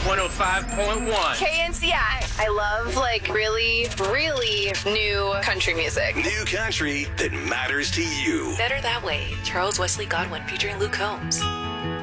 105.1. KNCI. I love, really, really new country music. New country that matters to you. Better That Way, Charles Wesley Godwin featuring Luke Combs.